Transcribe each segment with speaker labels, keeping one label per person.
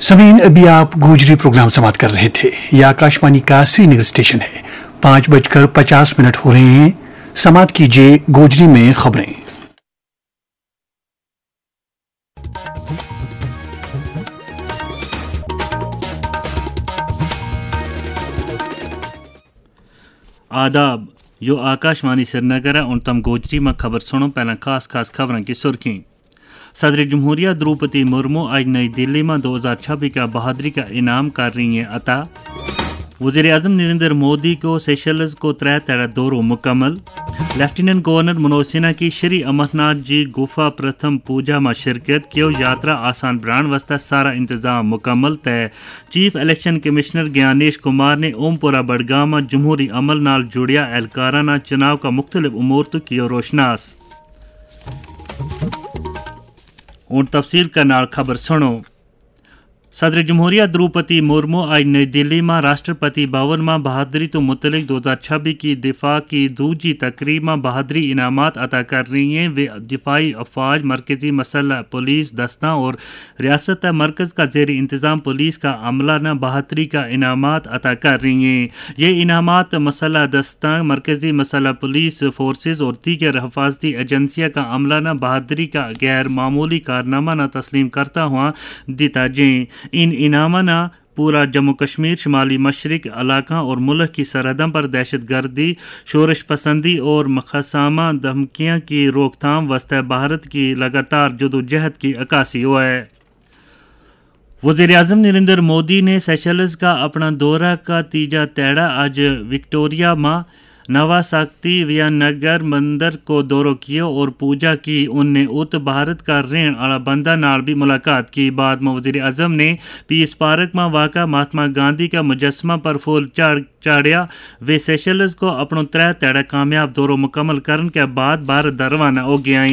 Speaker 1: समीन अभी आप गोजरी प्रोग्राम समाप्त कर रहे थे। यह आकाशवाणी का श्रीनगर स्टेशन है। 5:50 हो रहे हैं। समाप्त कीजिए गोजरी में खबरें।
Speaker 2: आदाब, यो आकाशवाणी श्रीनगर है। तम गोजरी में खबर सुनो। पहला खास खबरों की सुर्खी। सदर जमहूरिया द्रौपदी मुर्मू आज नई दिल्ली में 2026 का बहादुरी का इनाम कर रही हैं अता। वज़ीर आज़म नरेंद्र मोदी को सेशल्स को 3 तड़ा दौरो मुकम्मल। लेफ्टिनेंट गवर्नर मनोज सिन्हा की श्री अमरनाथ जी गुफा प्रथम पूजा में शिरकत क्यों यात्रा आसान बनाने वास्ते सारा इंतजाम मुकम्मल तय। Chief election commissioner Gyanesh Kumar ने ओमपुरा बड़गाम में जमहूरी अमल नाल जुड़िया एहलकाराना चुनाव का मुख्तलिफ उमूर तो कियो रोशनास। और तफसील का नाल खबर सुनो। सदर जमहूरिया द्रौपदी मुर्मू आज नई दिल्ली में राष्ट्रपति भवन में बहादुरी तो मुतलिक 2026 की दिफा की दूजी तकरीब में बहादुरी इनामात अता कर रही हैं। वे दिफाई अफवाज, मरकजी मसला पुलिस दस्ता और रियासत मरकज़ का ज़ेर इंतज़ाम पुलिस का अमला न बहादुरी का इनामात अता कर रही हैं। ये इनामात मसला दस्ता, मरकजी मसला पुलिस फोर्सेस और दीगर हिफाजती एजेंसिया का अमला न बहादुरी का गैर मामूली कारनामा न तस्लीम करता हुआ दिता जाए। इन इनामाना पूरा जम्मू कश्मीर, शुमाली मशरक इलाका और मुल्क की सरहदों पर दहशत गर्दी, शोरश पसंदी और मखसामा धमकियाँ की रोकथाम वास्ते भारत की लगातार जदोजहद की अक्कासी हुआ है। वज़ीर आज़म नरेंद्र मोदी ने सेशल्स का अपना दौरा का तीजा तैड़ा आज विक्टोरिया में नवासाक्ति वियानगर मंदिर को दौरो किया और पूजा की। उनने उत भारत का रेण आला बंदा नाल भी मुलाकात की। बाद में वज़ीर आज़म ने पीस पार्क में वाक़ा महात्मा गांधी का मुजस्मा पर फूल चाड़िया। वे सेशल्स को अपनों 3 तड़ा कामयाब दौरो मुकम्मल करने के बाद भारत रवाना हो गया।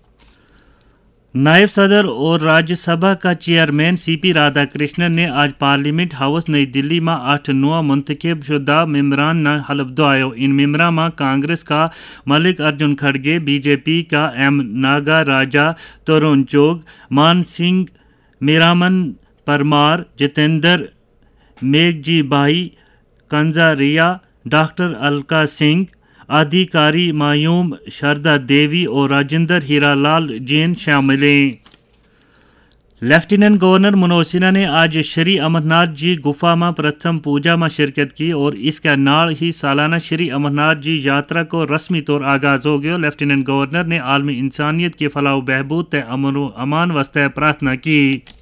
Speaker 2: नायब सदर और राज्यसभा का चेयरमैन सीपी राधाकृष्णन ने आज पार्लियामेंट हाउस नई दिल्ली में 8 नौ मुंतखब शुदा मेम्बरान न हलफ दुआयो। इन मेम्बरा में कांग्रेस का मल्लिक अर्जुन खड़गे, बीजेपी का एम नागा राजा, तरुण चोग, मान सिंह, मीरामन परमार, जितेंद्र मेघजी भाई, कंजारिया, डॉक्टर अलका सिंह, अधिकारी मायूम शारदा देवी और राजेंद्र हीरालाल जैन शामिल हैं। लेफ्टिनेंट गवर्नर मनोज सिन्हा ने आज श्री अमरनाथ जी गुफा में प्रथम पूजा में शिरकत की और इसके नाल ही सालाना श्री अमरनाथ जी यात्रा को रस्मी तौर आगाज हो गया। लेफ्टिनेंट गवर्नर ने आलमी इंसानियत के फलाह बहबूद ते अमान वास्ते प्रार्थना की।